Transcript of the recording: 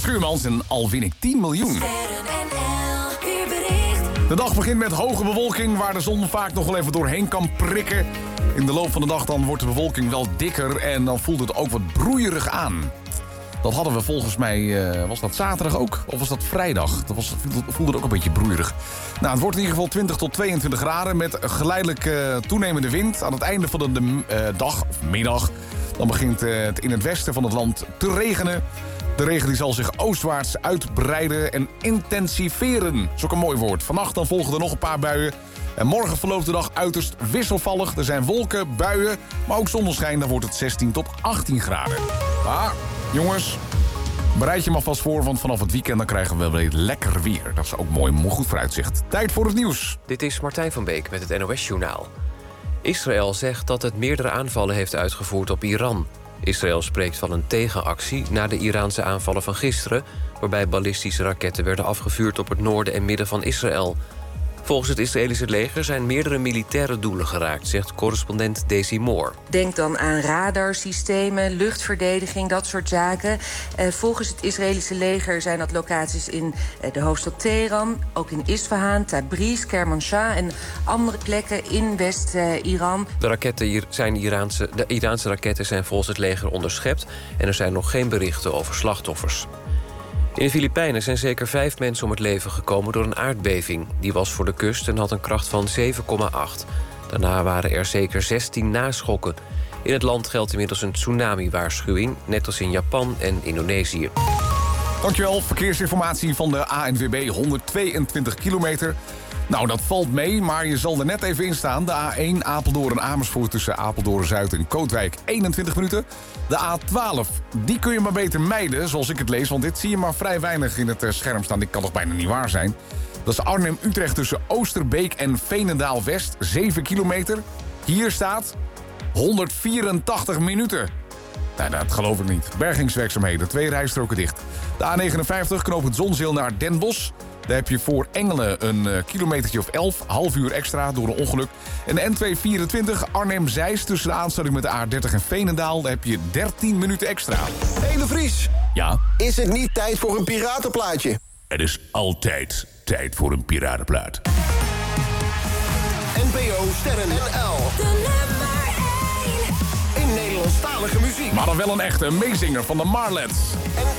Schuurmans en al win ik 10 miljoen. De dag begint met hoge bewolking, waar de zon vaak nog wel even doorheen kan prikken. In de loop van de dag dan wordt de bewolking wel dikker en dan voelt het ook wat broeierig aan. Dat hadden we volgens mij, was dat zaterdag ook? Of was dat vrijdag? Dat voelde ook een beetje broeierig. Nou, het wordt in ieder geval 20 tot 22 graden met geleidelijk toenemende wind. Aan het einde van de dag, of middag, dan begint het in het westen van het land te regenen. De regen die zal zich oostwaarts uitbreiden en intensiveren. Dat is ook een mooi woord. Vannacht dan volgen er nog een paar buien. En morgen verloopt de dag uiterst wisselvallig. Er zijn wolken, buien, maar ook zonneschijn. Dan wordt het 16 tot 18 graden. Maar jongens, bereid je maar vast voor, want vanaf het weekend dan krijgen we weer lekker weer. Dat is ook mooi, goed vooruitzicht. Tijd voor het nieuws. Dit is Martijn van Beek met het NOS-journaal. Israël zegt dat het meerdere aanvallen heeft uitgevoerd op Iran. Israël spreekt van een tegenactie na de Iraanse aanvallen van gisteren, waarbij ballistische raketten werden afgevuurd op het noorden en midden van Israël. Volgens het Israëlische leger zijn meerdere militaire doelen geraakt, zegt correspondent Daisy Moore. Denk dan aan radarsystemen, luchtverdediging, dat soort zaken. Volgens het Israëlische leger zijn dat locaties in de hoofdstad Teheran, ook in Isfahan, Tabriz, Kermanshah en andere plekken in West-Iran. De Iraanse raketten zijn volgens het leger onderschept en er zijn nog geen berichten over slachtoffers. In de Filipijnen zijn zeker 5 mensen om het leven gekomen door een aardbeving. Die was voor de kust en had een kracht van 7,8. Daarna waren er zeker 16 naschokken. In het land geldt inmiddels een tsunami-waarschuwing, net als in Japan en Indonesië. Dankjewel, verkeersinformatie van de ANWB, 122 kilometer. Nou, dat valt mee, maar je zal er net even in staan. De A1 Apeldoorn-Amersfoort tussen Apeldoorn-Zuid en Kootwijk, 21 minuten. De A12, die kun je maar beter mijden, zoals ik het lees. Want dit zie je maar vrij weinig in het scherm staan. Dit kan toch bijna niet waar zijn. Dat is Arnhem-Utrecht tussen Oosterbeek en Veenendaal-West, 7 kilometer. Hier staat 184 minuten. Nee, dat geloof ik niet. Bergingswerkzaamheden, 2 rijstroken dicht. De A59 knooppunt Zonzeel naar Den Bosch. Daar heb je voor Engelen een kilometertje of 11, half uur extra door een ongeluk. En de N224 Arnhem-Zeist tussen de aansluiting met de A30 en Veenendaal. Daar heb je 13 minuten extra. Hey de Vries. Ja? Is het niet tijd voor een piratenplaatje? Het is altijd tijd voor een piratenplaat. NPO Sterren NL. De nummer 1. In Nederlandstalige muziek. Maar dan wel een echte meezinger van de Marlets.